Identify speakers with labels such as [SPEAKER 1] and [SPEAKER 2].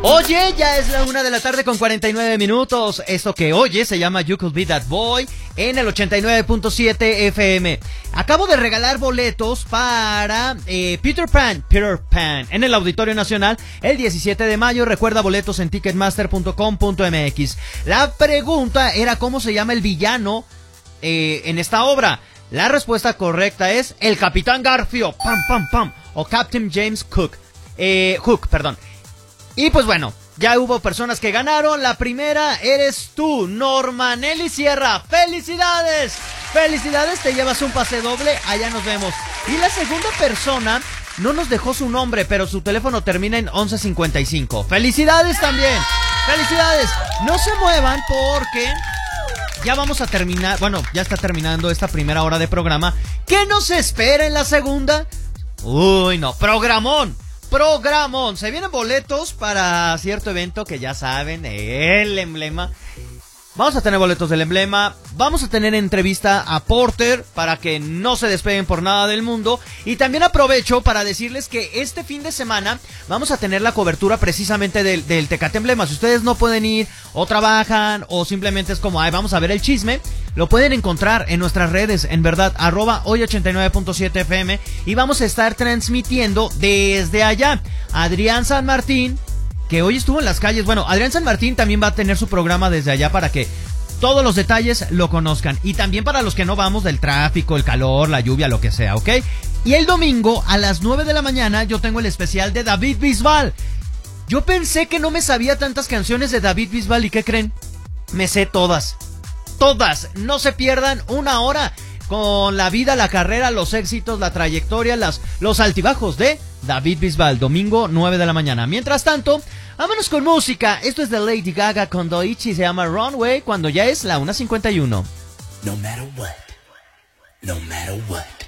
[SPEAKER 1] Oye, ya es la 1 de la tarde con 49 minutos. Esto que oye se llama You Could Be That Boy en el 89.7 FM. Acabo de regalar boletos para Peter Pan en el Auditorio Nacional el 17 de mayo. Recuerda, boletos en ticketmaster.com.mx. La pregunta era ¿cómo se llama el villano en esta obra? La respuesta correcta es el Capitán Garfio, o Captain James Hook, perdón. Y pues bueno, ya hubo personas que ganaron. La primera eres tú, Norma Nelly Sierra. ¡Felicidades! ¡Felicidades! Te llevas un pase doble. Allá nos vemos. Y la segunda persona no nos dejó su nombre, pero su teléfono termina en 1155. ¡Felicidades también! ¡Felicidades! No se muevan porque ya vamos a terminar. Bueno, ya está terminando esta primera hora de programa. ¿Qué nos espera en la segunda? Uy, no, programón. Se vienen boletos para cierto evento que ya saben, el Emblema. Vamos a tener boletos del Emblema. Vamos a tener entrevista a Porter para que no se despeguen por nada del mundo. Y también aprovecho para decirles que este fin de semana vamos a tener la cobertura precisamente del Tecate Emblema. Si ustedes no pueden ir o trabajan o simplemente es como, vamos a ver el chisme, lo pueden encontrar en nuestras redes, en verdad, @hoy89.7 FM. Y vamos a estar transmitiendo desde allá. Adrián San Martín, que hoy estuvo en las calles. Bueno, Adrián San Martín también va a tener su programa desde allá para que todos los detalles lo conozcan. Y también para los que no vamos del tráfico, el calor, la lluvia, lo que sea, ¿ok? Y el domingo a las 9 de la mañana yo tengo el especial de David Bisbal. Yo pensé que no me sabía tantas canciones de David Bisbal y ¿qué creen? Me sé todas. Todas. No se pierdan una hora con la vida, la carrera, los éxitos, la trayectoria, los altibajos de David Bisbal, domingo 9 de la mañana. Mientras tanto, vámonos con música. Esto es de Lady Gaga con Doichi, se llama Runway, cuando ya es la 1:51.
[SPEAKER 2] No matter what, no matter what.